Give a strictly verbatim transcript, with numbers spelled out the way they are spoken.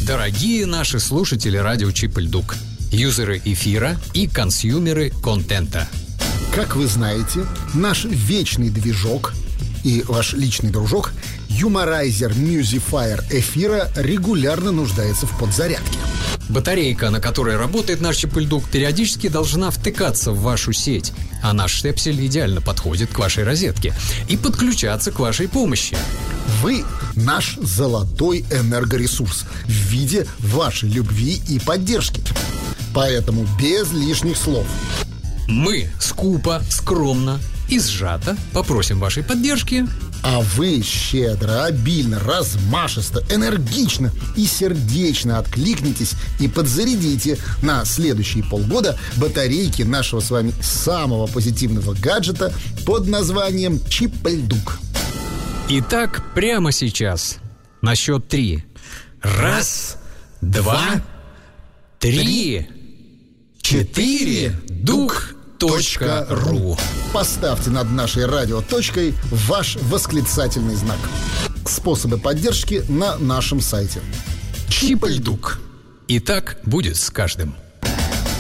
Дорогие наши слушатели радио Чип и Дук, юзеры эфира и консюмеры контента. Как вы знаете, наш вечный движок и ваш личный дружок юморайзер Musifire эфира регулярно нуждается в подзарядке. Батарейка, на которой работает наш Чип и Дук, периодически должна втыкаться в вашу сеть, а наш штепсель идеально подходит к вашей розетке и подключаться к вашей помощи. Вы наш золотой энергоресурс в виде вашей любви и поддержки. Поэтому без лишних слов. Мы скупо, скромно и сжато попросим вашей поддержки. А вы щедро, обильно, размашисто, энергично и сердечно откликнитесь и подзарядите на следующие полгода батарейки нашего с вами самого позитивного гаджета под названием Чип и Дук. Итак, прямо сейчас на счет три. Раз, два, три, четыре. Дук. .ру. Поставьте над нашей радиоточкой ваш восклицательный знак. Способы поддержки на нашем сайте. Чип и Дук. И так будет с каждым.